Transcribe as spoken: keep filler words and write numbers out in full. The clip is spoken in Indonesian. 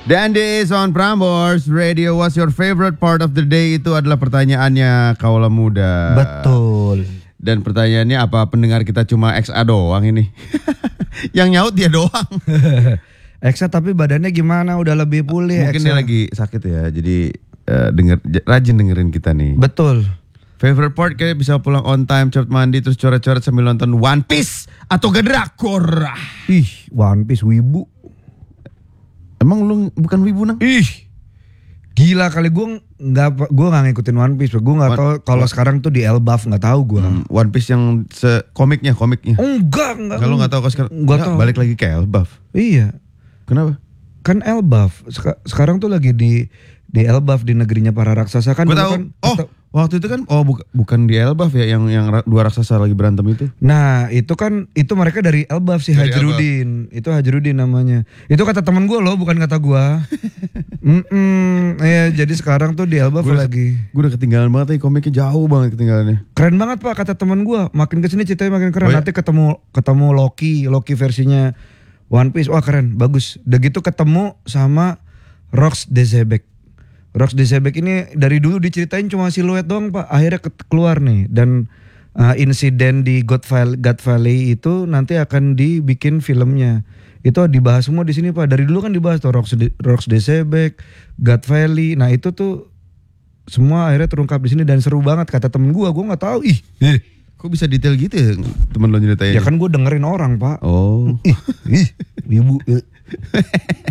Dan this on Prambors Radio. What's your favorite part of the day? Itu adalah pertanyaannya kaula muda. Betul. Dan pertanyaannya, apa pendengar kita cuma X A doang ini? Yang nyaut dia doang. Eksa tapi badannya gimana? Udah lebih pulih. Mungkin Eksa. dia lagi sakit ya. Jadi uh, denger, rajin dengerin kita nih. Betul. Favorite part kayak bisa pulang on time, cepet mandi, terus coret-coret sambil nonton One Piece atau gak drakor. Ih, One Piece wibu. Emang lu bukan wibu nang? Ih, gila kali gue nggak gue nggak ngikutin One Piece. Gue nggak tahu kalau sekarang tuh di Elbaf, nggak tahu gue. Hmm, One Piece yang se komiknya komiknya. Oh, enggak enggak. Kalau nggak tahu kalau sekarang Nggak tahu. balik lagi ke Elbaf. Iya, Kenapa? kan Elbaf Seka- sekarang tuh lagi di di Elbaf, di negerinya para raksasa kan. Gue dulu tahu. kan Oh, atau- waktu itu kan oh buka, bukan di Elbaf ya yang yang ra- dua raksasa lagi berantem itu. Nah itu kan itu mereka dari Elbaf si Dari Hajrudin. Itu Hajrudin namanya. Itu kata temen gue loh, bukan kata gue. Mm-mm, ya jadi sekarang tuh di Elbaf Gua udah- lagi. Gue udah ketinggalan banget nih, komiknya jauh banget ketinggalannya. Keren banget pak kata temen gue. Makin kesini ceritanya makin keren. Oh, ya? Nanti ketemu ketemu Loki, Loki versinya One Piece. Wah keren, bagus. Udah gitu ketemu sama Rox Dezebek. Rox Dezebek ini dari dulu diceritain cuma siluet doang pak. Akhirnya ke- keluar nih. Dan uh, insiden di God Valley, God Valley itu nanti akan dibikin filmnya. Itu dibahas semua di sini pak. Dari dulu kan dibahas tuh Rox, De- Rox Dezebek, God Valley. Nah itu tuh semua akhirnya terungkap di sini dan seru banget kata temen gue. Gue nggak tahu ih. Eh, kok bisa detail gitu ya temen lo nyeritain? Ya kan gue dengerin orang pak. Oh. Ih, ih, ibu.